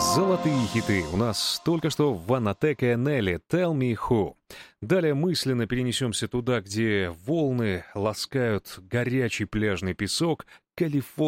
Золотые хиты. У нас только что Ванотека и Нелли «Tell Me Who». Далее мысленно перенесемся туда, где волны ласкают горячий пляжный песок, Калифорния.